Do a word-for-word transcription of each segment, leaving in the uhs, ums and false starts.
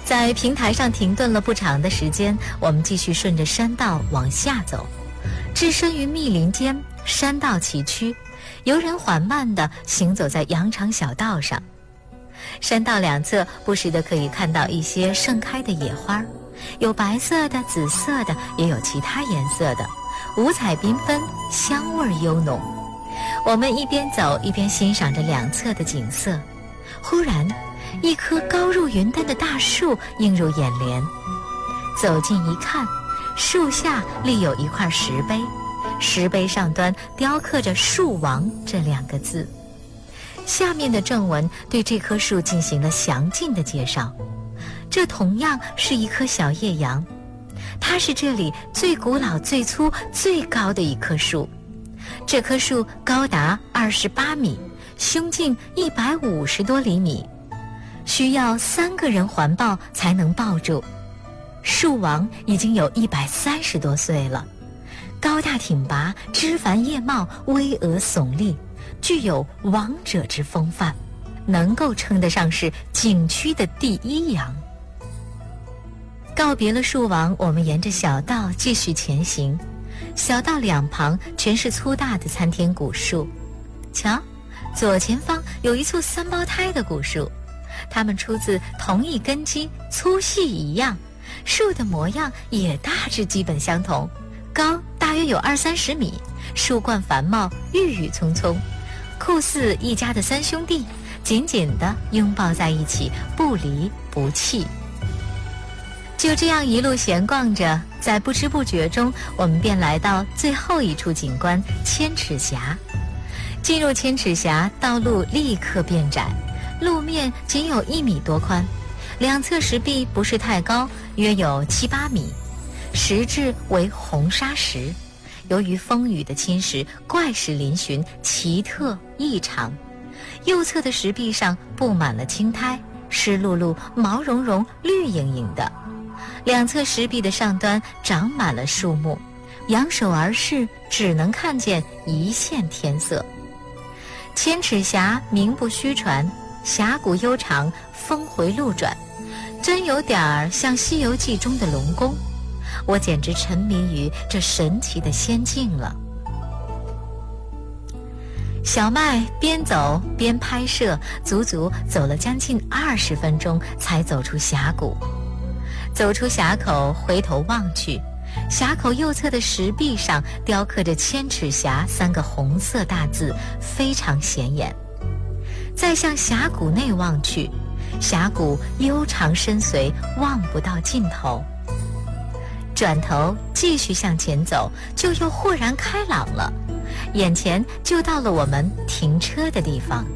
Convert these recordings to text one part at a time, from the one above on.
在平台上停顿了不长的时间，我们继续顺着山道往下走。置身于密林间，山道崎岖，游人缓慢地行走在羊肠小道上。山道两侧不时地可以看到一些盛开的野花，有白色的、紫色的，也有其他颜色的，五彩缤纷，香味悠浓。我们一边走一边欣赏着两侧的景色。忽然，一棵高入云端的大树映入眼帘。走近一看，树下立有一块石碑，石碑上端雕刻着树王这两个字。下面的正文对这棵树进行了详尽的介绍。这同样是一棵小叶杨，它是这里最古老、最粗、最高的一棵树。这棵树高达二十八米，胸径一百五十多厘米，需要三个人环抱才能抱住。树王已经有一百三十多岁了，高大挺拔，枝繁叶茂，巍峨耸立，具有王者之风范，能够称得上是景区的第一羊。告别了树王，我们沿着小道继续前行。小道两旁全是粗大的参天古树，瞧，左前方有一簇三胞胎的古树，它们出自同一根基，粗细一样，树的模样也大致基本相同，高大约有二三十米，树冠繁茂，郁郁葱葱，酷似一家的三兄弟，紧紧地拥抱在一起，不离不弃。就这样一路闲逛着，在不知不觉中，我们便来到最后一处景观——千尺峡。进入千尺峡，道路立刻变窄，路面仅有一米多宽，两侧石壁不是太高，约有七八米，石质为红砂石，由于风雨的侵蚀，怪石嶙峋，奇特异常。右侧的石壁上布满了青苔，湿漉漉，毛茸茸，绿莹莹的。两侧石壁的上端长满了树木，仰首而视，只能看见一线天色。千尺峡名不虚传，峡谷悠长，峰回路转，真有点儿像《西游记》中的龙宫。我简直沉迷于这神奇的仙境了。小麦边走边拍摄，足足走了将近二十分钟才走出峡谷。走出峡口，回头望去，峡口右侧的石壁上雕刻着千尺峡三个红色大字，非常显眼。再向峡谷内望去，峡谷悠长深邃，望不到尽头。转头继续向前走，就又豁然开朗了，眼前就到了我们停车的地方。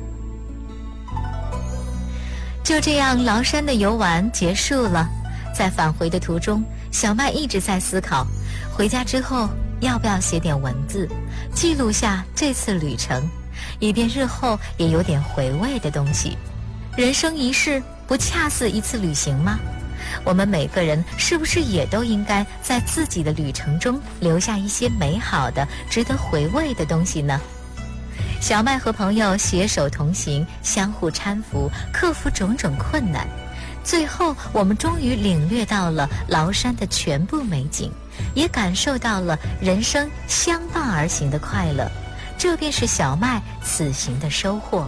就这样，崂山的游玩结束了。在返回的途中，小麦一直在思考，回家之后要不要写点文字，记录下这次旅程，以便日后也有点回味的东西。人生一世，不恰似一次旅行吗？我们每个人是不是也都应该在自己的旅程中留下一些美好的、值得回味的东西呢？小麦和朋友携手同行，相互搀扶，克服种种困难。最后，我们终于领略到了崂山的全部美景，也感受到了人生相伴而行的快乐，这便是小麦此行的收获。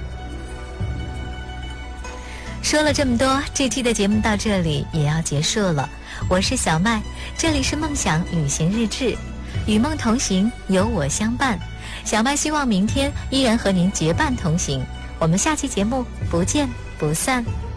说了这么多，这期的节目到这里也要结束了。我是小麦，这里是梦想旅行日志，与梦同行，有我相伴。小麦希望明天依然和您结伴同行。我们下期节目不见不散。